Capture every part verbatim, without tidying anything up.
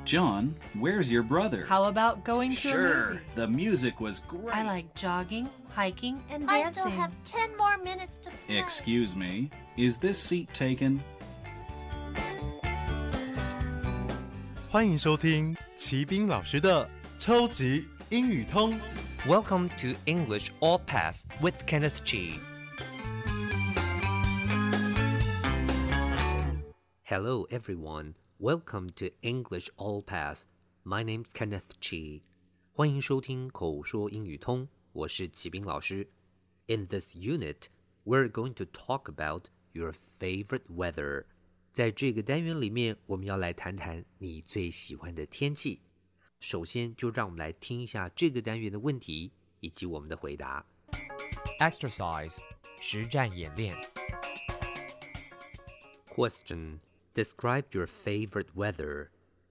John, where's your brother? How about going to Sure, a movie? the music was great. I like jogging, hiking, and I dancing. still have ten more minutes to play. Excuse me, is this seat taken? 欢迎收听齐斌老师的超级英语通。 Welcome to English All Pass with Kenneth Chi. Hello everyone, welcome to English All Pass. My name's Kenneth Chi. 欢迎收听口说英语通，我是齐斌老师。In this unit, we're going to talk about your favorite weather. 在这个单元里面，我们要来谈谈你最喜欢的天气。首先，就让我们来听一下这个单元的问题以及我们的回答。Exercise 实战演练。Question: Describe your favorite weather.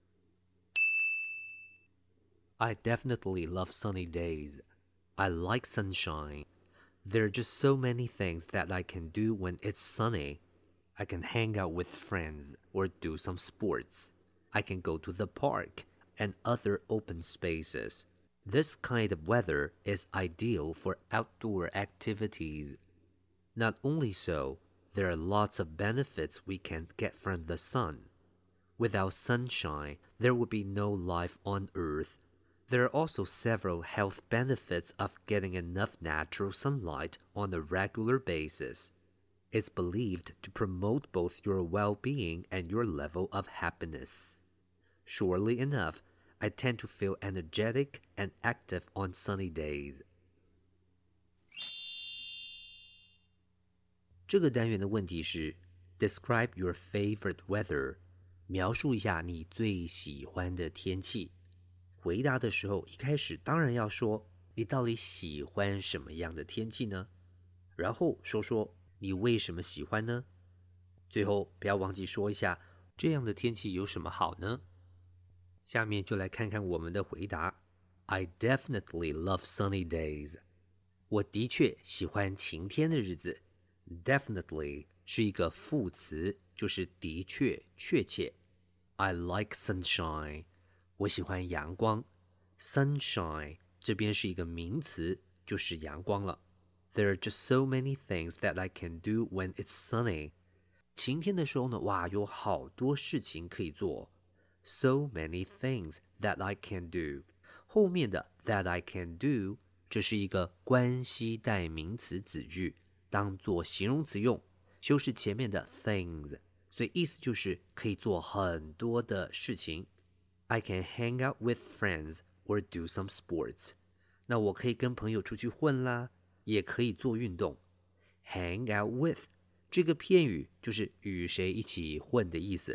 I definitely love sunny days. I like sunshine. There are just so many things that I can do when it's sunny. I can hang out with friends or do some sports. I can go to the park and other open spaces. This kind of weather is ideal for outdoor activities. Not only so, there are lots of benefits we can get from the sun. Without sunshine, there would be no life on Earth. There are also several health benefits of getting enough natural sunlight on a regular basis.It's believed to promote both your well-being and your level of happiness. Surely enough, I tend to feel energetic and active on sunny days. 这个单元的问题是 Describe your favorite weather. 描述一下你最喜欢的天气。回答的时候，一开始当然要说你到底喜欢什么样的天气呢？然后说说你为什么喜欢呢？最后不要忘记说一下这样的天气有什么好呢？下面就来看看我们的回答。I definitely love sunny days. 我的确喜欢晴天的日子。Definitely 是一个副词，就是的确、确切。I like sunshine. 我喜欢阳光。Sunshine 这边是一个名词，就是阳光了。There are just so many things that I can do when it's sunny. 晴天的时候呢，哇，有好多事情可以做。So many things that I can do. 后面的 that I can do 这是一个关系代名词子句，当做形容词用，修饰前面的 things， 所以意思就是可以做很多的事情。I can hang out with friends or do some sports. 那我可以跟朋友出去混啦，也可以做运动。 Hang out with 这个片语就是与谁一起混的意思，